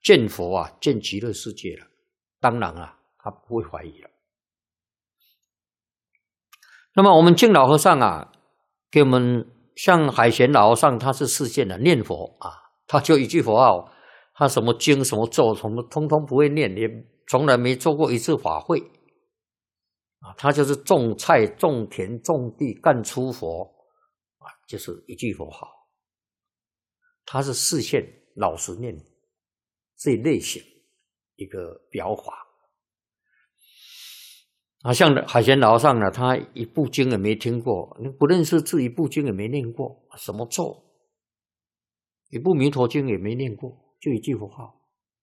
见佛啊，见极乐世界了，当然啊，他不会怀疑了。那么我们净老和尚啊，给我们像海贤老和尚，他是示现的念佛啊，他就一句佛号，他什么经什么咒，什么通通不会念，也从来没做过一次法会啊，他就是种菜、种田、种地，干出佛啊，就是一句佛号，他是示现老实念这一类型一个表法。啊，像海贤老和尚呢，他一部经也没听过，不认识字，一部经也没念过，什么咒，一部弥陀经也没念过，就一句佛号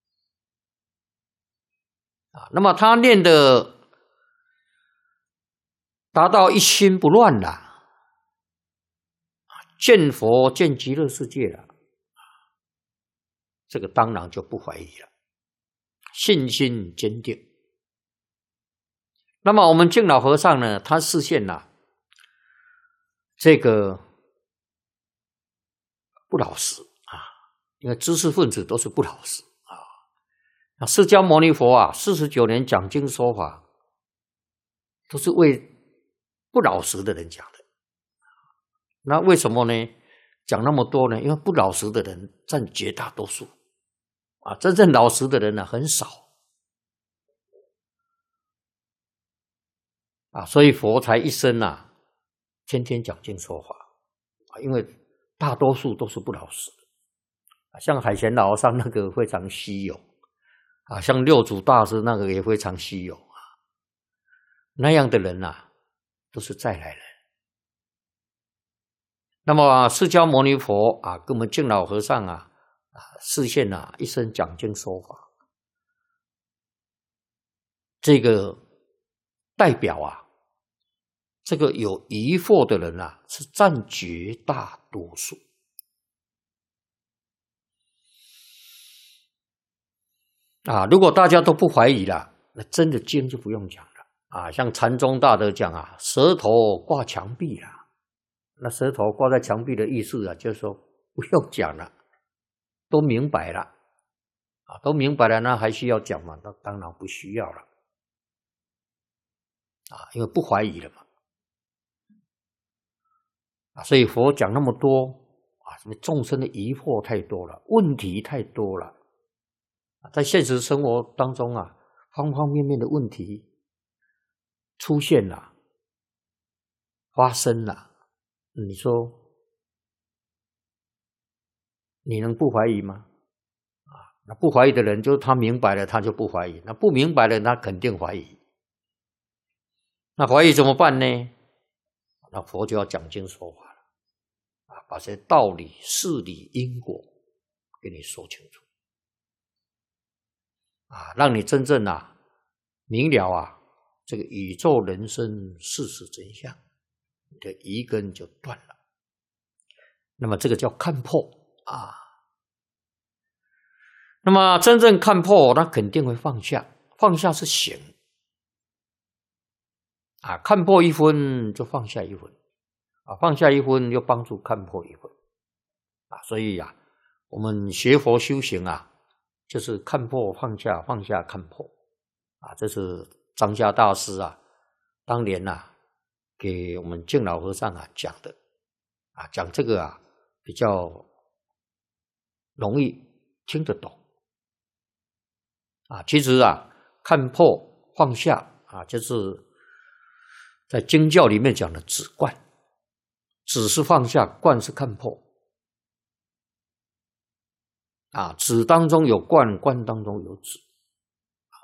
啊。那么他念的达到一心不乱了，见佛见极乐世界了，这个当然就不怀疑了，信心坚定。那么我们净老和尚呢，他示现了这个不老实啊，因为知识分子都是不老实啊。那释迦牟尼佛啊，49年讲经说法，都是为不老实的人讲的。那为什么呢？讲那么多呢？因为不老实的人占绝大多数啊，真正老实的人呢很少。啊，所以佛才一生啊，天天讲经说法啊，因为大多数都是不老实的，像海贤老和尚那个非常稀有啊，像六祖大师那个也非常稀有啊，那样的人啊，都是再来人。那么释迦牟尼佛啊，跟我们净老和尚啊示现啊，一生讲经说法，这个代表啊。这个有疑惑的人啊，是占绝大多数啊。如果大家都不怀疑了，那真的经就不用讲了啊。像禅宗大德讲啊，舌头挂墙壁了，那舌头挂在墙壁的意思啊，就是说不用讲了，都明白了啊，都明白了，那还需要讲吗？那当然不需要了啊，因为不怀疑了嘛。啊，所以佛讲那么多啊，什么众生的疑惑太多了，问题太多了，在现实生活当中啊，方方面面的问题出现了，发生了，你说你能不怀疑吗？啊，那不怀疑的人，就是他明白了，他就不怀疑；那不明白的，他肯定怀疑。那怀疑怎么办呢？那佛就要讲经说法了啊，把这些道理、事理、因果给你说清楚啊，让你真正啊明了啊这个宇宙人生事实真相，你的疑根就断了。那么这个叫看破啊。那么真正看破，那肯定会放下，放下是行啊，看破一分就放下一分啊，放下一分又帮助看破一分啊，所以啊，我们学佛修行啊，就是看破放下，放下看破啊，这是张家大师啊当年啊给我们净老和尚啊讲的啊，讲这个啊比较容易听得懂啊。其实啊，看破放下啊，就是在经教里面讲的止观，止是放下，观是看破啊，止当中有观，观当中有止啊。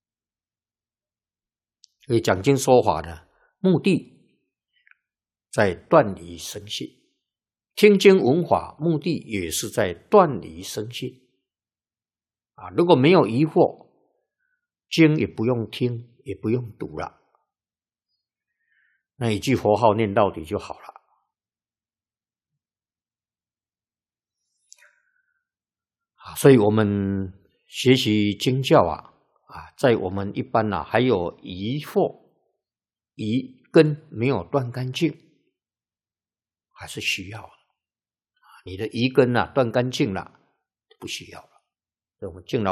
所以讲经说法呢，目的在断离生信，听经闻法目的也是在断离生信啊。如果没有疑惑，经也不用听，也不用读了，那一句佛号念到底就好了啊。所以我们学习经教啊，在我们一般还有疑惑、疑根没有断干净，还是需要的。你的疑根断干净了，不需要了。所以我们敬老